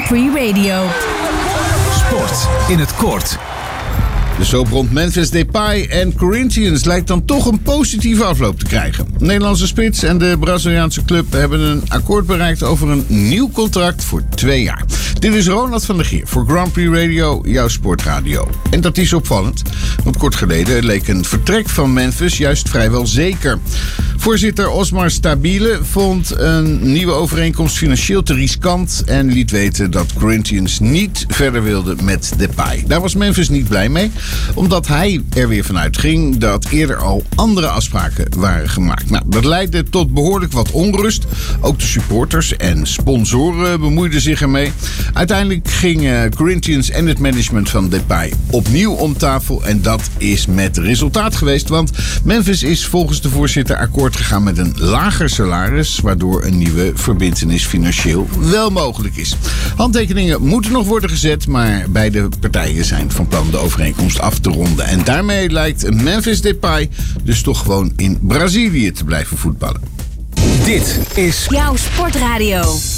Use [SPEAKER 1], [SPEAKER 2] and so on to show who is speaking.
[SPEAKER 1] Prix Radio.
[SPEAKER 2] Sport in het kort.
[SPEAKER 3] De soap rond Memphis Depay en Corinthians lijkt dan toch een positieve afloop te krijgen. De Nederlandse spits en de Braziliaanse club hebben een akkoord bereikt over een nieuw contract voor 2 jaar. Dit is Ronald van der Geer voor Grand Prix Radio, jouw sportradio. En dat is opvallend, want kort geleden leek een vertrek van Memphis juist vrijwel zeker. Voorzitter Osmar Stabile vond een nieuwe overeenkomst financieel te riskant en liet weten dat Corinthians niet verder wilde met Depay. Daar was Memphis niet blij mee, omdat hij er weer vanuit ging dat eerder al andere afspraken waren gemaakt. Nou, dat leidde tot behoorlijk wat onrust. Ook de supporters en sponsoren bemoeiden zich ermee. Uiteindelijk gingen Corinthians en het management van Depay opnieuw om tafel en dat is met resultaat geweest, want Memphis is volgens de voorzitter akkoord gegaan met een lager salaris, waardoor een nieuwe verbintenis financieel wel mogelijk is. Handtekeningen moeten nog worden gezet, maar beide partijen zijn van plan de overeenkomst af te ronden. En daarmee lijkt Memphis Depay dus toch gewoon in Brazilië te blijven voetballen.
[SPEAKER 2] Dit is
[SPEAKER 1] Jouw sportradio.